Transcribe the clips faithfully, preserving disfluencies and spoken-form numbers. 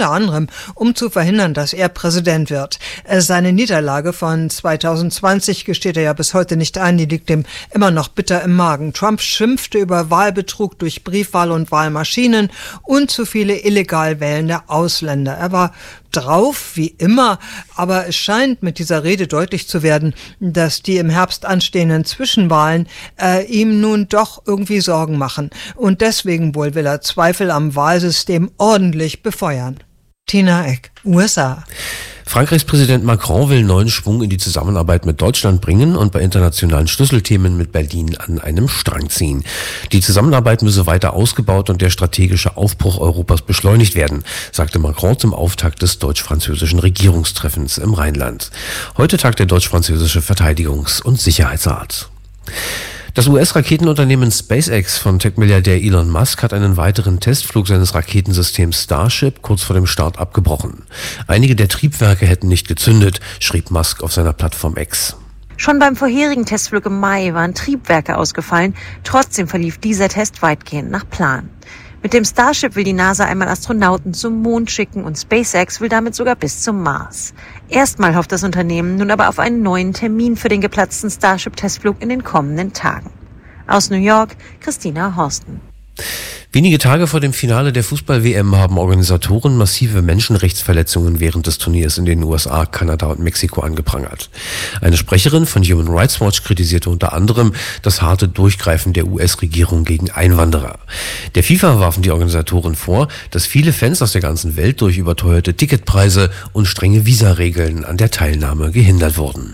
unter anderem, um zu verhindern, dass er Präsident wird. Seine Niederlage von zweitausendzwanzig gesteht er ja bis heute nicht ein, die liegt ihm immer noch bitter im Magen. Trump schimpfte über Wahlbetrug durch Briefwahl und Wahlmaschinen und zu viele illegal wählende Ausländer. Er war drauf, wie immer, aber es scheint mit dieser Rede deutlich zu werden, dass die im Herbst anstehenden Zwischenwahlen äh, ihm nun doch irgendwie Sorgen machen. Und deswegen wohl will er Zweifel am Wahlsystem ordentlich befeuern. Tina Eck, U S A. Frankreichs Präsident Macron will neuen Schwung in die Zusammenarbeit mit Deutschland bringen und bei internationalen Schlüsselthemen mit Berlin an einem Strang ziehen. Die Zusammenarbeit müsse weiter ausgebaut und der strategische Aufbruch Europas beschleunigt werden, sagte Macron zum Auftakt des deutsch-französischen Regierungstreffens im Rheinland. Heute tagt der deutsch-französische Verteidigungs- und Sicherheitsrat. Das U S-Raketenunternehmen SpaceX von Tech-Milliardär Elon Musk hat einen weiteren Testflug seines Raketensystems Starship kurz vor dem Start abgebrochen. Einige der Triebwerke hätten nicht gezündet, schrieb Musk auf seiner Plattform X. Schon beim vorherigen Testflug im Mai waren Triebwerke ausgefallen. Trotzdem verlief dieser Test weitgehend nach Plan. Mit dem Starship will die NASA einmal Astronauten zum Mond schicken und SpaceX will damit sogar bis zum Mars. Erstmal hofft das Unternehmen nun aber auf einen neuen Termin für den geplatzten Starship-Testflug in den kommenden Tagen. Aus New York, Christina Horsten. Wenige Tage vor dem Finale der Fußball-W M haben Organisatoren massive Menschenrechtsverletzungen während des Turniers in den U S A, Kanada und Mexiko angeprangert. Eine Sprecherin von Human Rights Watch kritisierte unter anderem das harte Durchgreifen der U S-Regierung gegen Einwanderer. Der FIFA warfen die Organisatoren vor, dass viele Fans aus der ganzen Welt durch überteuerte Ticketpreise und strenge Visaregeln an der Teilnahme gehindert wurden.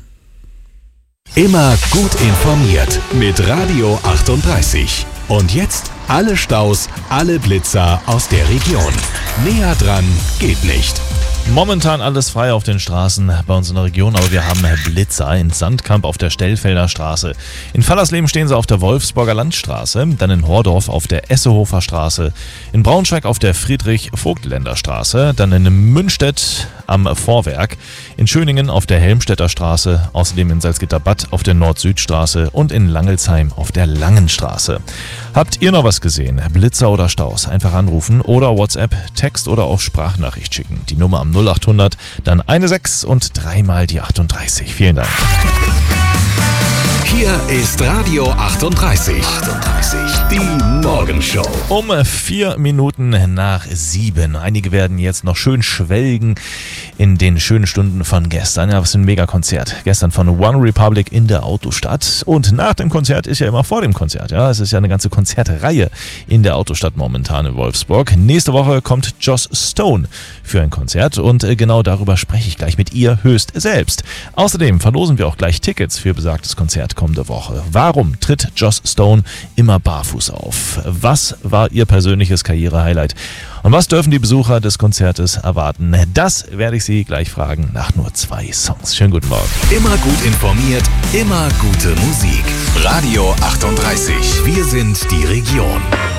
Immer gut informiert mit Radio achtunddreißig. Und jetzt alle Staus, alle Blitzer aus der Region. Näher dran geht nicht. Momentan alles frei auf den Straßen bei uns in der Region, aber wir haben Blitzer in Sandkamp auf der Stellfelder Straße. In Fallersleben stehen sie auf der Wolfsburger Landstraße, dann in Hordorf auf der Essehofer Straße, in Braunschweig auf der Friedrich-Vogtländer Straße, dann in Münstedt am Vorwerk, in Schöningen auf der Helmstedter Straße, außerdem in Salzgitter-Bad auf der Nord-Süd-Straße und in Langelsheim auf der Langenstraße. Habt ihr noch was gesehen? Blitzer oder Staus? Einfach anrufen oder WhatsApp, Text oder auch Sprachnachricht schicken. Die Nummer am null acht hundert, dann eine sechs und dreimal die achtunddreißig. Vielen Dank. Hier ist Radio achtunddreißig. achtunddreißig, die Morgenshow. Um vier Minuten nach sieben. Einige werden jetzt noch schön schwelgen in den schönen Stunden von gestern. Ja, was für ein Mega-Konzert. Gestern von One Republic in der Autostadt. Und nach dem Konzert ist ja immer vor dem Konzert. Ja, es ist ja eine ganze Konzertreihe in der Autostadt momentan in Wolfsburg. Nächste Woche kommt Joss Stone für ein Konzert. Und genau darüber spreche ich gleich mit ihr höchst selbst. Außerdem verlosen wir auch gleich Tickets für besagtes Konzert kommende Woche. Warum tritt Joss Stone immer barfuß auf? Was war ihr persönliches Karriere-Highlight? Und was dürfen die Besucher des Konzertes erwarten? Das werde ich Sie gleich fragen nach nur zwei Songs. Schönen guten Morgen. Immer gut informiert, immer gute Musik. Radio achtunddreißig. Wir sind die Region.